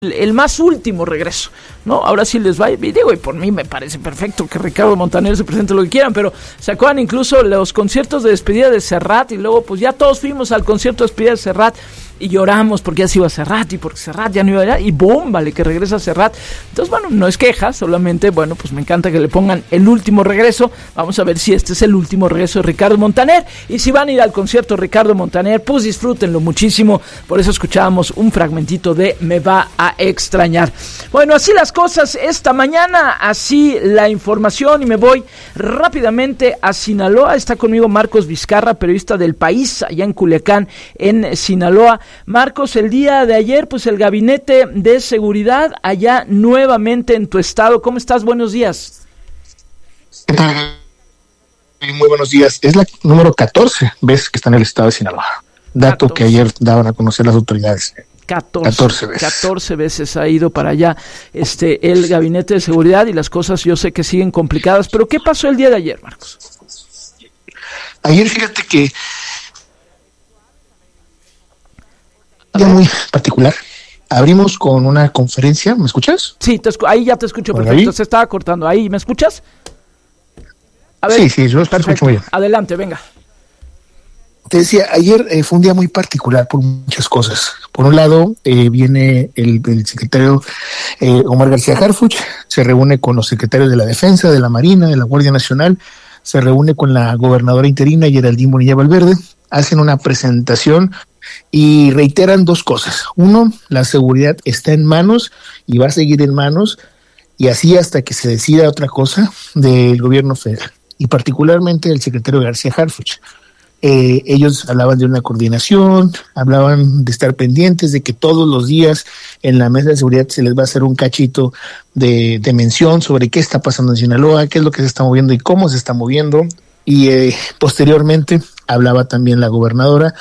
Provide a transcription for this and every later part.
el más último regreso, ¿no? Ahora sí les va, y digo, y por mí me parece perfecto que Ricardo Montaner se presente lo que quieran, pero se acuerdan incluso los conciertos de despedida de Serrat, y luego pues ya todos fuimos al concierto de despedida de Serrat y lloramos porque ya se iba Serrat y porque Serrat ya no iba allá, y boom, vale, que regresa Serrat. Entonces, bueno, no es queja, solamente, bueno, pues me encanta que le pongan el último regreso. Vamos a ver si este es el último regreso de Ricardo Montaner, y si van a ir al concierto de Ricardo Montaner, pues disfrútenlo muchísimo. Por eso escuchábamos un fragmentito de Me va a extrañar. Bueno, así las cosas esta mañana, así la información, y me voy rápidamente a Sinaloa. Está conmigo Marcos Vizcarra, periodista del País, allá en Culiacán, en Sinaloa. Marcos, el día de ayer, pues el Gabinete de Seguridad allá nuevamente en tu estado. ¿Cómo estás? Buenos días. ¿Qué tal? Muy buenos días. Es la número 14 vez que está en el estado de Sinaloa. Dato 14. Que ayer daban a conocer las autoridades. 14 veces. 14 veces ha ido para allá el Gabinete de Seguridad, y las cosas yo sé que siguen complicadas, pero ¿qué pasó el día de ayer, Marcos? Ayer, fíjate que día muy particular. Abrimos con una conferencia. ¿Me escuchas? Sí, ahí ya te escucho perfecto. Ahí se estaba cortando. ¿Ahí me escuchas? A ver, sí, yo te escucho muy bien. Adelante, venga. Te decía, ayer fue un día muy particular por muchas cosas. Por un lado, viene el secretario Omar García Harfuch, se reúne con los secretarios de la Defensa, de la Marina, de la Guardia Nacional, se reúne con la gobernadora interina, Geraldine Bonilla Valverde, hacen una presentación y reiteran dos cosas. Uno, la seguridad está en manos y va a seguir en manos, y así hasta que se decida otra cosa del gobierno federal, y particularmente el secretario García Harfuch. Ellos hablaban de una coordinación, hablaban de estar pendientes, de que todos los días en la mesa de seguridad se les va a hacer un cachito de mención sobre qué está pasando en Sinaloa, qué es lo que se está moviendo y cómo se está moviendo. Y posteriormente hablaba también la gobernadora.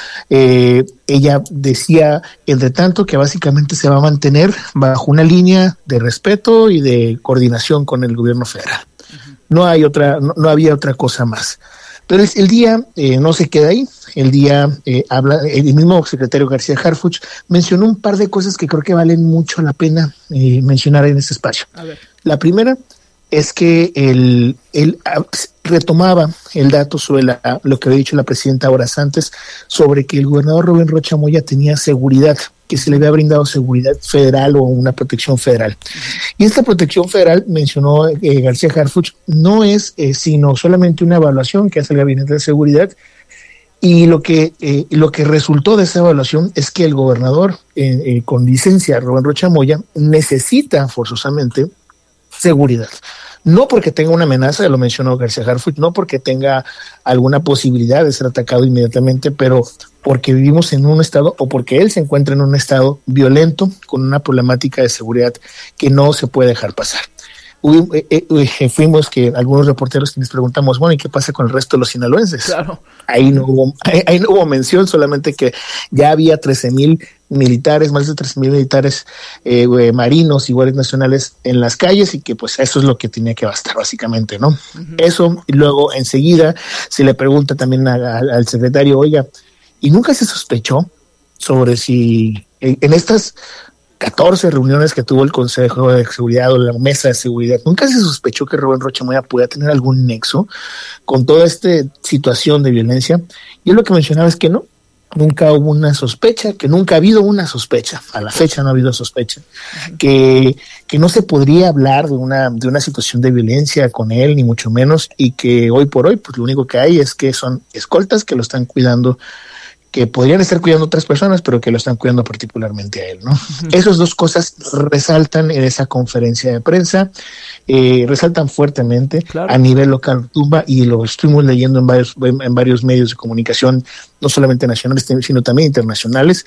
Ella decía, entre tanto, que básicamente se va a mantener bajo una línea de respeto y de coordinación con el gobierno federal. No había otra cosa más. Pero el día no se queda ahí. El día el mismo secretario García Harfuch mencionó un par de cosas que creo que valen mucho la pena mencionar en este espacio. La primera es que él retomaba el dato sobre lo que había dicho la presidenta horas antes, sobre que el gobernador Rubén Rocha Moya tenía seguridad, que se le había brindado seguridad federal o una protección federal. Y esta protección federal, mencionó García Harfuch, no es sino solamente una evaluación que hace el Gabinete de Seguridad, y lo que resultó de esa evaluación es que el gobernador, con licencia, Rubén Rocha Moya, necesita forzosamente seguridad. No porque tenga una amenaza, lo mencionó García Harfuch, no porque tenga alguna posibilidad de ser atacado inmediatamente, pero porque vivimos en un estado, o porque él se encuentra en un estado violento, con una problemática de seguridad que no se puede dejar pasar. Fuimos que algunos reporteros que les preguntamos, bueno, ¿y qué pasa con el resto de los sinaloenses? Claro. Ahí no hubo mención, solamente que ya había 13,000 militares, más de 13,000 militares marinos y guardias nacionales en las calles, y que pues eso es lo que tenía que bastar básicamente, ¿no? Uh-huh. Eso, y luego enseguida se le pregunta también al secretario, oiga, ¿y nunca se sospechó sobre si en estas 14 reuniones que tuvo el Consejo de Seguridad o la Mesa de Seguridad, nunca se sospechó que Rubén Rocha Moya pudiera tener algún nexo con toda esta situación de violencia? Y él lo que mencionaba es que no, nunca hubo una sospecha, que nunca ha habido una sospecha, a la fecha no ha habido sospecha, que no se podría hablar de una situación de violencia con él, ni mucho menos, y que hoy por hoy pues lo único que hay es que son escoltas que lo están cuidando, que podrían estar cuidando otras personas, pero que lo están cuidando particularmente a él, ¿no? Uh-huh. Esas dos cosas resaltan en esa conferencia de prensa, resaltan fuertemente, claro, a nivel local, tumba, y lo estuvimos leyendo en varios medios de comunicación, no solamente nacionales, sino también internacionales.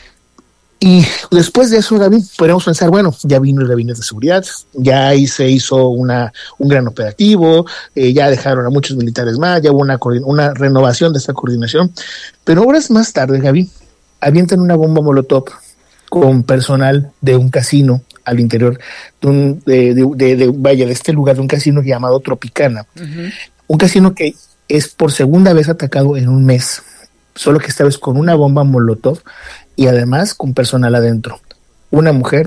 Y después de eso, David, podríamos pensar, bueno, ya vino el Gabinete de Seguridad, ya ahí se hizo un gran operativo, ya dejaron a muchos militares más, ya hubo una renovación de esta coordinación, pero horas más tarde, Gaby, avientan una bomba molotov con personal de un casino al interior de este lugar, de un casino llamado Tropicana, uh-huh, un casino que es por segunda vez atacado en un mes, solo que esta vez con una bomba molotov y además con personal adentro. una mujer